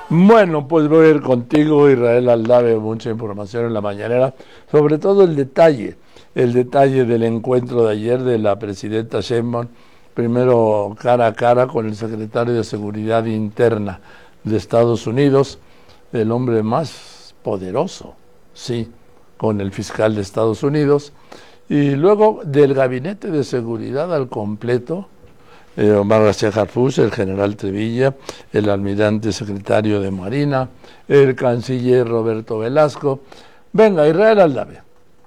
Bueno, pues voy a ir contigo, Israel Aldave, mucha información en la mañanera, sobre todo el detalle del encuentro de ayer de la presidenta Sheinbaum, primero cara a cara con el secretario de Seguridad Interna de Estados Unidos, el hombre más poderoso, sí, con el fiscal de Estados Unidos, y luego del gabinete de seguridad al completo, Omar García Harfuch, el general Trevilla, el almirante secretario de Marina, el canciller Roberto Velasco. Venga, Israel Aldave.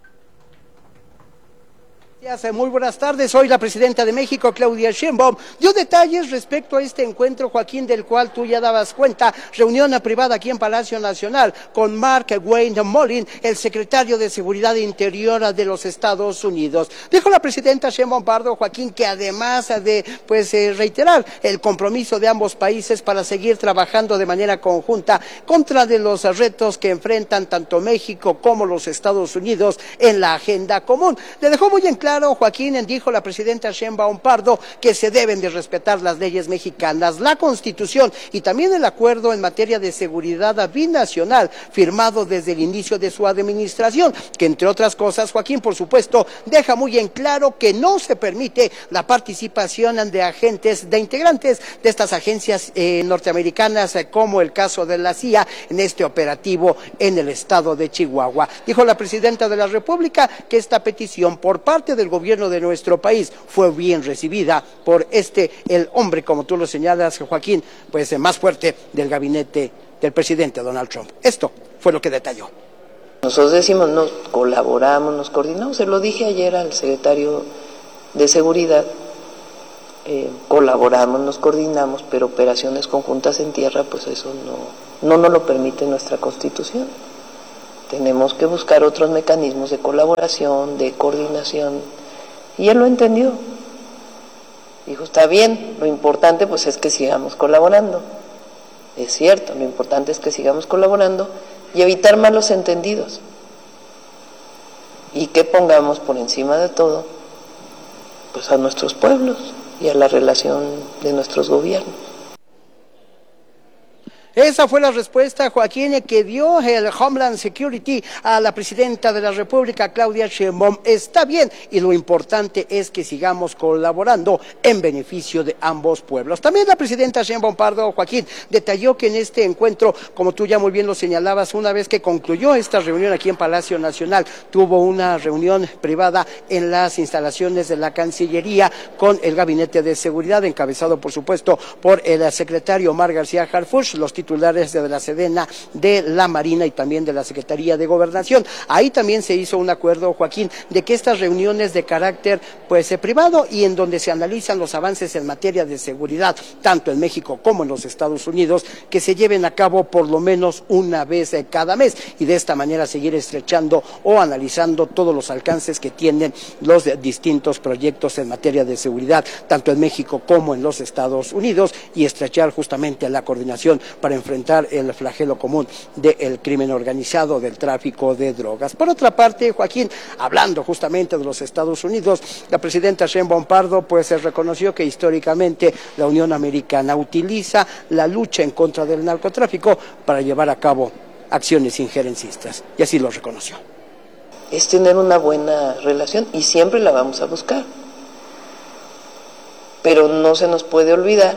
Muy buenas tardes, hoy la presidenta de México, Claudia Sheinbaum, dio detalles respecto a este encuentro, Joaquín, del cual tú ya dabas cuenta, reunión privada aquí en Palacio Nacional con Mark Wayne Mullin, el secretario de Seguridad Interior de los Estados Unidos. Dijo la presidenta Sheinbaum Pardo, Joaquín, que además de reiterar el compromiso de ambos países para seguir trabajando de manera conjunta contra de los retos que enfrentan tanto México como los Estados Unidos en la agenda común. Le dejó muy en claro, Joaquín, dijo la presidenta Sheinbaum Pardo, que se deben de respetar las leyes mexicanas, la Constitución y también el acuerdo en materia de seguridad binacional firmado desde el inicio de su administración, que entre otras cosas, Joaquín, por supuesto, deja muy en claro que no se permite la participación de agentes, de integrantes de estas agencias norteamericanas, como el caso de la CIA en este operativo en el estado de Chihuahua. Dijo la presidenta de la República que esta petición por parte del gobierno de nuestro país fue bien recibida por el hombre, como tú lo señalas, Joaquín, más fuerte del gabinete del presidente Donald Trump. Esto fue lo que detalló. Nosotros decimos, nos colaboramos, nos coordinamos, se lo dije ayer al secretario de Seguridad, colaboramos, nos coordinamos, pero operaciones conjuntas en tierra, pues eso no nos lo permite nuestra Constitución. Tenemos que buscar otros mecanismos de colaboración, de coordinación, y él lo entendió. Dijo, está bien, lo importante pues es que sigamos colaborando. Es cierto, lo importante es que sigamos colaborando y evitar malos entendidos. Y que pongamos por encima de todo, pues a nuestros pueblos y a la relación de nuestros gobiernos. Esa fue la respuesta, Joaquín, que dio el Homeland Security a la presidenta de la República, Claudia Sheinbaum. Está bien, y lo importante es que sigamos colaborando en beneficio de ambos pueblos. También la presidenta Sheinbaum Pardo, Joaquín, detalló que en este encuentro, como tú ya muy bien lo señalabas, una vez que concluyó esta reunión aquí en Palacio Nacional, tuvo una reunión privada en las instalaciones de la Cancillería con el Gabinete de Seguridad, encabezado, por supuesto, por el secretario Omar García Harfuch, los titulares de la Sedena, de la Marina y también de la Secretaría de Gobernación. Ahí también se hizo un acuerdo, Joaquín, de que estas reuniones de carácter privado y en donde se analizan los avances en materia de seguridad, tanto en México como en los Estados Unidos, que se lleven a cabo por lo menos una vez cada mes y de esta manera seguir estrechando o analizando todos los alcances que tienen los distintos proyectos en materia de seguridad, tanto en México como en los Estados Unidos, y estrechar justamente la coordinación para enfrentar el flagelo común del crimen organizado, del tráfico de drogas. Por otra parte, Joaquín, hablando justamente de los Estados Unidos, la presidenta Sheinbaum Pardo se reconoció que históricamente la Unión Americana utiliza la lucha en contra del narcotráfico para llevar a cabo acciones injerencistas, y así lo reconoció. Es tener una buena relación y siempre la vamos a buscar, pero no se nos puede olvidar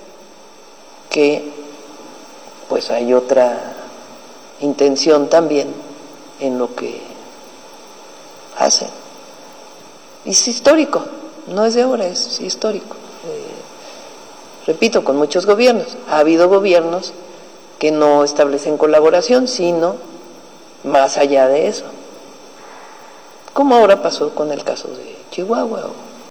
que pues hay otra intención también en lo que hacen. Es histórico, no es de ahora, es histórico. Repito, con muchos gobiernos. Ha habido gobiernos que no establecen colaboración, sino más allá de eso. Como ahora pasó con el caso de Chihuahua.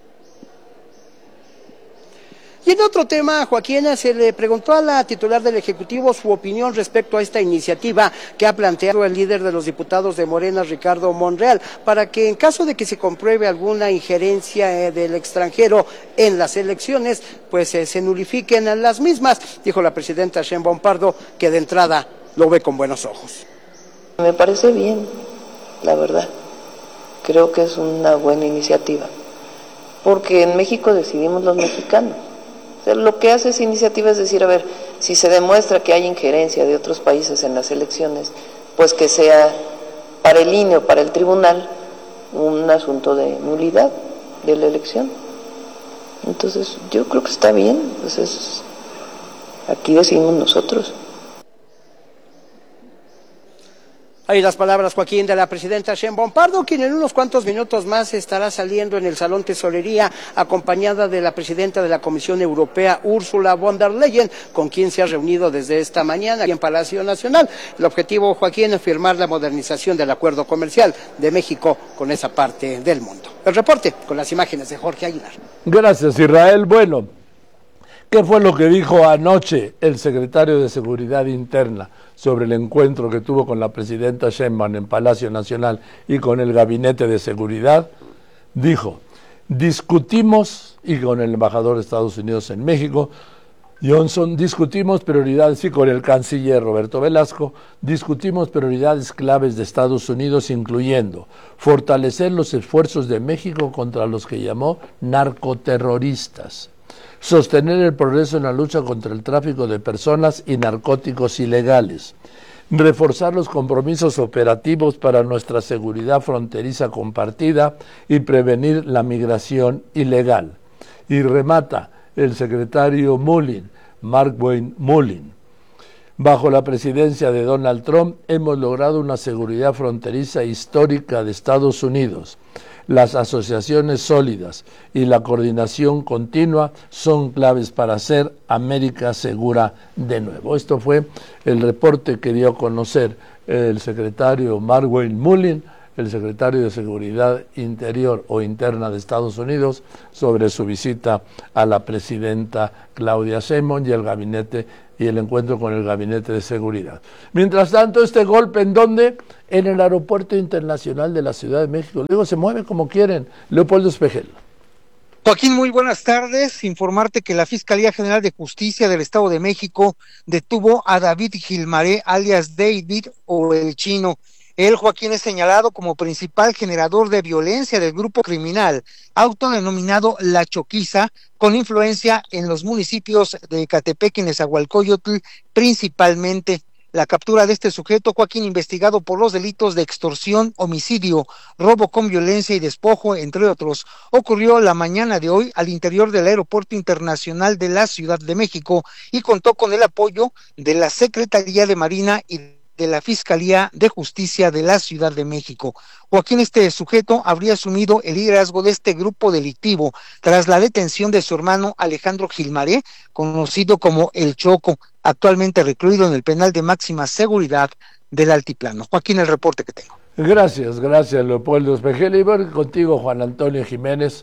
Y en otro tema, Joaquín, se le preguntó a la titular del Ejecutivo su opinión respecto a esta iniciativa que ha planteado el líder de los diputados de Morena, Ricardo Monreal, para que en caso de que se compruebe alguna injerencia del extranjero en las elecciones, se nulifiquen las mismas. Dijo la presidenta Sheinbaum Pardo que de entrada lo ve con buenos ojos. Me parece bien, la verdad. Creo que es una buena iniciativa, porque en México decidimos los mexicanos. O sea, lo que hace esa iniciativa es decir, a ver, si se demuestra que hay injerencia de otros países en las elecciones, pues que sea para el INE o para el tribunal un asunto de nulidad de la elección. Entonces yo creo que está bien, pues aquí decidimos nosotros. Ahí las palabras, Joaquín, de la presidenta Sheinbaum Pardo, quien en unos cuantos minutos más estará saliendo en el Salón Tesorería, acompañada de la presidenta de la Comisión Europea, Ursula von der Leyen, con quien se ha reunido desde esta mañana aquí en Palacio Nacional. El objetivo, Joaquín, es firmar la modernización del acuerdo comercial de México con esa parte del mundo. El reporte con las imágenes de Jorge Aguilar. Gracias, Israel. Bueno, ¿qué fue lo que dijo anoche el secretario de Seguridad Interna sobre el encuentro que tuvo con la presidenta Sheinbaum en Palacio Nacional y con el Gabinete de Seguridad? Dijo, discutimos, y con el embajador de Estados Unidos en México, Johnson, discutimos prioridades, y con el canciller Roberto Velasco, discutimos prioridades claves de Estados Unidos, incluyendo fortalecer los esfuerzos de México contra los que llamó narcoterroristas, sostener el progreso en la lucha contra el tráfico de personas y narcóticos ilegales, reforzar los compromisos operativos para nuestra seguridad fronteriza compartida y prevenir la migración ilegal. Y remata el secretario Mullin, Mark Wayne Mullin. Bajo la presidencia de Donald Trump hemos logrado una seguridad fronteriza histórica de Estados Unidos. Las asociaciones sólidas y la coordinación continua son claves para hacer América segura de nuevo. Esto fue el reporte que dio a conocer el secretario Mark Wayne Mullin, el secretario de Seguridad Interior o Interna de Estados Unidos, sobre su visita a la presidenta Claudia Sheinbaum y el gabinete y el encuentro con el Gabinete de Seguridad. Mientras tanto, este golpe, ¿en dónde? En el Aeropuerto Internacional de la Ciudad de México. Luego se mueve como quieren. Leopoldo Espejel. Joaquín, muy buenas tardes. Informarte que la Fiscalía General de Justicia del Estado de México detuvo a David Gilmaré, alias David o el Chino. Él, Joaquín, es señalado como principal generador de violencia del grupo criminal autodenominado La Choquiza, con influencia en los municipios de Ecatepec y Nezahualcóyotl principalmente. La captura de este sujeto, Joaquín, investigado por los delitos de extorsión, homicidio, robo con violencia y despojo, entre otros, ocurrió la mañana de hoy al interior del Aeropuerto Internacional de la Ciudad de México y contó con el apoyo de la Secretaría de Marina y de la Fiscalía de Justicia de la Ciudad de México. Joaquín, este sujeto habría asumido el liderazgo de este grupo delictivo tras la detención de su hermano Alejandro Gilmaré, conocido como El Choco, actualmente recluido en el penal de máxima seguridad del Altiplano. Joaquín, el reporte que tengo. Gracias, Leopoldo Espejel. Y voy contigo, Juan Antonio Jiménez.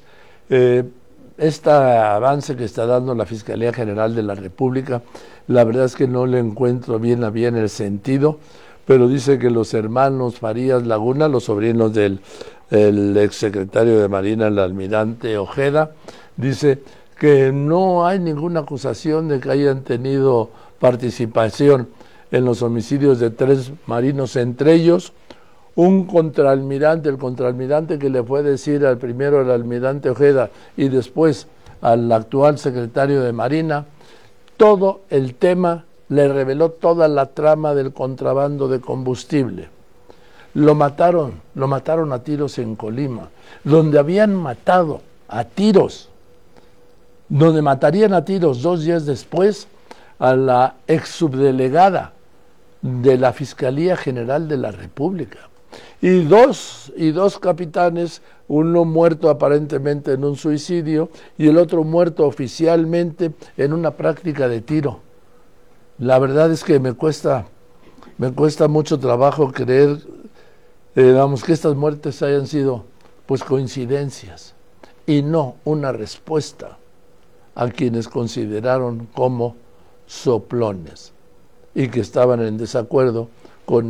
Este avance que está dando la Fiscalía General de la República, la verdad es que no le encuentro bien a bien el sentido, pero dice que los hermanos Farías Laguna, los sobrinos del exsecretario de Marina, el almirante Ojeda, dice que no hay ninguna acusación de que hayan tenido participación en los homicidios de 3 marinos, entre ellos un contraalmirante, el contraalmirante que le fue decir al primero al almirante Ojeda y después al actual secretario de Marina, todo el tema, le reveló toda la trama del contrabando de combustible. Lo mataron a tiros en Colima, donde habían matado a tiros, donde matarían a tiros 2 días después a la ex subdelegada de la Fiscalía General de la República. Y dos capitanes, uno muerto aparentemente en un suicidio y el otro muerto oficialmente en una práctica de tiro. La verdad es que me cuesta mucho trabajo creer, que estas muertes hayan sido pues coincidencias y no una respuesta a quienes consideraron como soplones y que estaban en desacuerdo con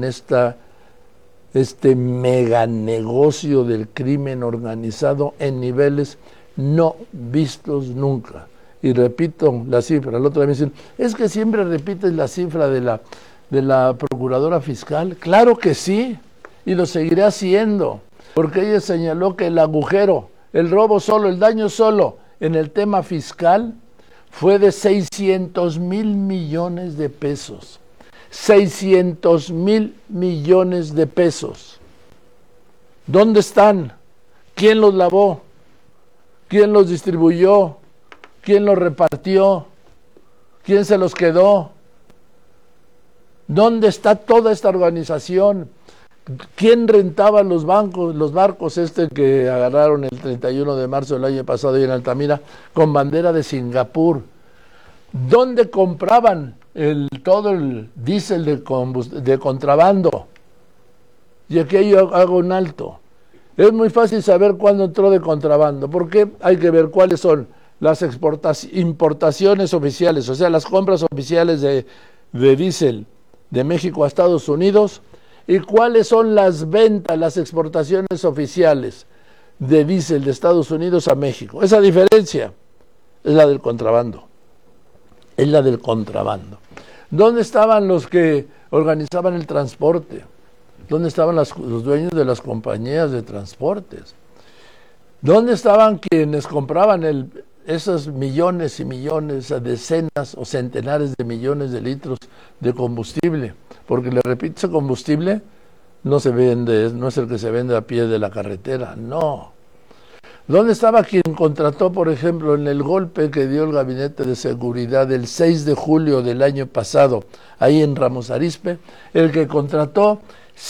este mega negocio del crimen organizado en niveles no vistos nunca. Y repito la cifra, el otro día me dicen, es que siempre repites la cifra de la procuradora fiscal. Claro que sí, y lo seguiré haciendo, porque ella señaló que el agujero, el robo solo, el daño solo en el tema fiscal fue de 600,000 millones de pesos. 600,000 millones de pesos. ¿Dónde están? ¿Quién los lavó? ¿Quién los distribuyó? ¿Quién los repartió? ¿Quién se los quedó? ¿Dónde está toda esta organización? ¿Quién rentaba los barcos que agarraron el 31 de marzo del año pasado ahí en Altamira con bandera de Singapur? ¿Dónde compraban todo el diésel de contrabando? Y aquí yo hago un alto. Es muy fácil saber cuándo entró de contrabando, porque hay que ver cuáles son las importaciones oficiales, o sea, las compras oficiales de diésel de México a Estados Unidos, y cuáles son las ventas, las exportaciones oficiales de diésel de Estados Unidos a México. Esa diferencia es la del contrabando. Es la del contrabando. ¿Dónde estaban los que organizaban el transporte? ¿Dónde estaban los dueños de las compañías de transportes? ¿Dónde estaban quienes compraban esos millones y millones, decenas o centenares de millones de litros de combustible? Porque le repito, ese combustible no se vende, no es el que se vende a pie de la carretera, no. ¿Dónde estaba quien contrató, por ejemplo, en el golpe que dio el Gabinete de Seguridad el 6 de julio del año pasado, ahí en Ramos Arizpe, el que contrató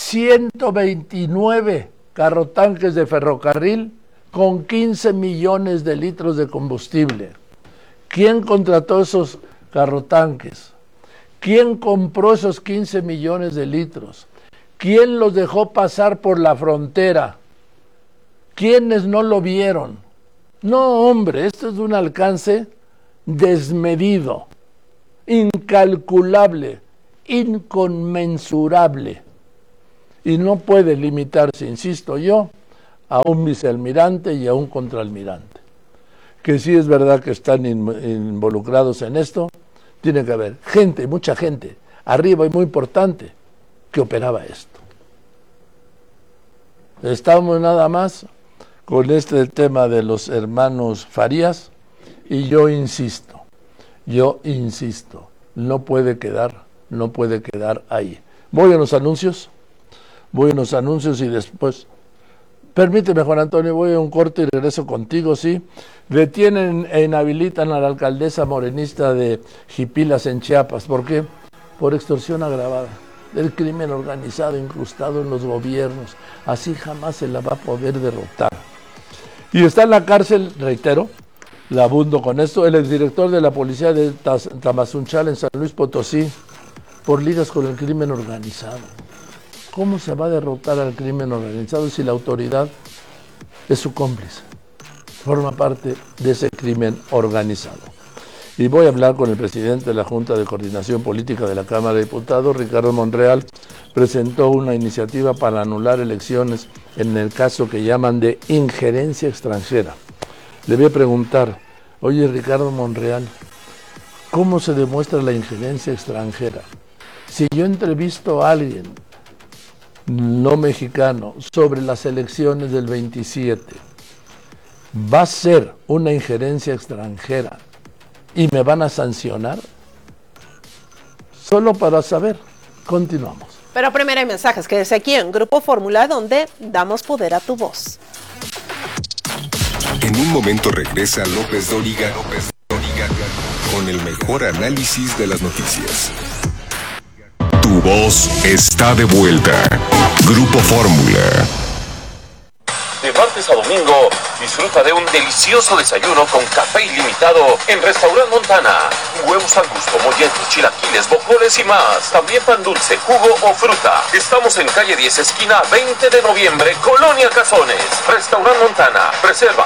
129 carrotanques de ferrocarril con 15 millones de litros de combustible? ¿Quién contrató esos carrotanques? ¿Quién compró esos 15 millones de litros? ¿Quién los dejó pasar por la frontera? ¿Quiénes no lo vieron? No, hombre, esto es de un alcance desmedido, incalculable, inconmensurable. Y no puede limitarse, insisto yo, a un vicealmirante y a un contraalmirante. Que sí es verdad que están involucrados en esto, tiene que haber gente, mucha gente, arriba y muy importante, que operaba esto. Estamos nada más con este tema de los hermanos Farías, y yo insisto, no puede quedar ahí. Voy a los anuncios y después, permíteme, Juan Antonio, voy a un corte y regreso contigo, ¿sí? Detienen e inhabilitan a la alcaldesa morenista de Jipilas en Chiapas. ¿Por qué? Por extorsión agravada. El crimen organizado incrustado en los gobiernos. Así jamás se la va a poder derrotar. Y está en la cárcel, reitero, la abundo con esto, el exdirector de la policía de Tamazunchal en San Luis Potosí, por ligas con el crimen organizado. ¿Cómo se va a derrotar al crimen organizado si la autoridad es su cómplice? Forma parte de ese crimen organizado. Y voy a hablar con el presidente de la Junta de Coordinación Política de la Cámara de Diputados, Ricardo Monreal. Presentó una iniciativa para anular elecciones en el caso que llaman de injerencia extranjera. Le voy a preguntar, oye Ricardo Monreal, ¿cómo se demuestra la injerencia extranjera? Si yo entrevisto a alguien no mexicano sobre las elecciones del 27, ¿va a ser una injerencia extranjera y me van a sancionar? Solo para saber. Continuamos. Pero primero hay mensajes. Quédese aquí en Grupo Fórmula, donde damos poder a tu voz. En un momento regresa López Dóriga con el mejor análisis de las noticias. Tu voz está de vuelta. Grupo Fórmula. De martes a domingo, disfruta de un delicioso desayuno con café ilimitado en Restaurant Montana. Huevos al gusto, molletos, chilaquiles, bojoles y más. También pan dulce, jugo o fruta. Estamos en calle 10, esquina 20 de noviembre, Colonia Cazones. Restaurant Montana. Reserva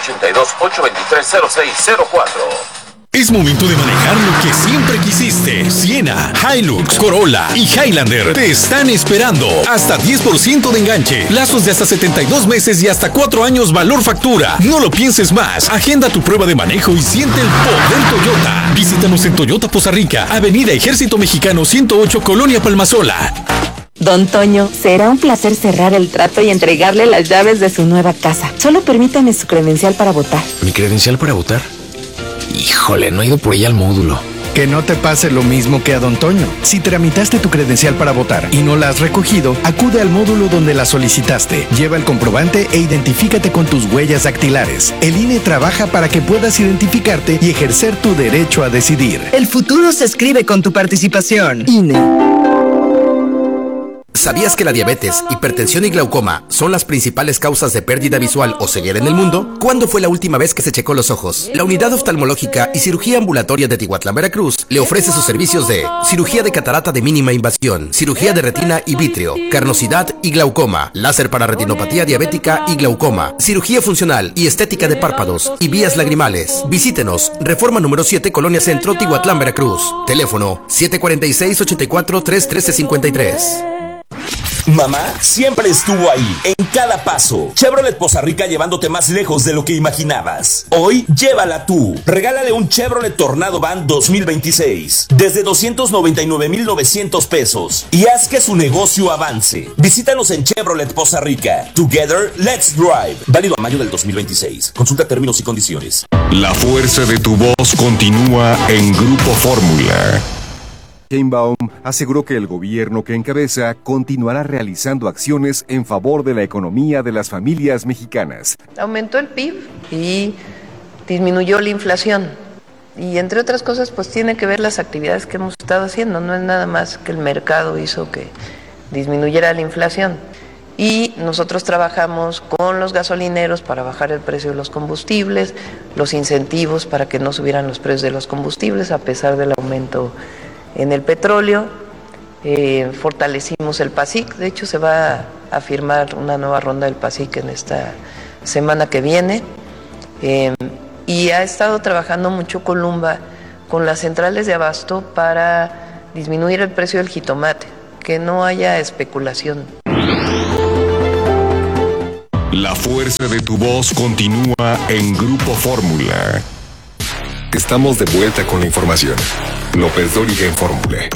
782-823-0604. Es momento de manejar lo que siempre quisiste. Siena, Hilux, Corolla y Highlander te están esperando. Hasta 10% de enganche, plazos de hasta 72 meses y hasta 4 años valor factura. No lo pienses más. Agenda tu prueba de manejo y siente el poder Toyota. Visítanos en Toyota Poza Rica, Avenida Ejército Mexicano 108, Colonia Palmasola. Don Toño, será un placer cerrar el trato y entregarle las llaves de su nueva casa. Solo permítame su credencial para votar. ¿Mi credencial para votar? Híjole, no he ido por ella al módulo. Que no te pase lo mismo que a Don Toño. Si tramitaste tu credencial para votar y no la has recogido, acude al módulo donde la solicitaste. Lleva el comprobante e identifícate con tus huellas dactilares. El INE trabaja para que puedas identificarte y ejercer tu derecho a decidir. El futuro se escribe con tu participación. INE. ¿Sabías que la diabetes, hipertensión y glaucoma son las principales causas de pérdida visual o ceguera en el mundo? ¿Cuándo fue la última vez que se checó los ojos? La Unidad Oftalmológica y Cirugía Ambulatoria de Tihuatlán, Veracruz, le ofrece sus servicios de cirugía de catarata de mínima invasión, cirugía de retina y vítreo, carnosidad y glaucoma, láser para retinopatía diabética y glaucoma, cirugía funcional y estética de párpados y vías lagrimales. Visítenos, Reforma número 7, Colonia Centro, Tihuatlán, Veracruz. Teléfono 746-84-313-53. Mamá siempre estuvo ahí, en cada paso. Chevrolet Poza Rica llevándote más lejos de lo que imaginabas. Hoy, llévala tú. Regálale un Chevrolet Tornado Van 2026 desde 299,900 pesos y haz que su negocio avance. Visítanos en Chevrolet Poza Rica. Together, let's drive. Válido a mayo del 2026. Consulta términos y condiciones. La fuerza de tu voz continúa en Grupo Fórmula. Sheinbaum aseguró que el gobierno que encabeza continuará realizando acciones en favor de la economía de las familias mexicanas. Aumentó el PIB y disminuyó la inflación. Y entre otras cosas, pues tiene que ver las actividades que hemos estado haciendo. No es nada más que el mercado hizo que disminuyera la inflación. Y nosotros trabajamos con los gasolineros para bajar el precio de los combustibles, los incentivos para que no subieran los precios de los combustibles a pesar del aumento en el petróleo. Fortalecimos el PASIC, de hecho se va a firmar una nueva ronda del PASIC en esta semana que viene, y ha estado trabajando mucho Columba con las centrales de abasto para disminuir el precio del jitomate, que no haya especulación. La fuerza de tu voz continúa en Grupo Fórmula. Estamos de vuelta con la información. López Dóriga en Fórmula.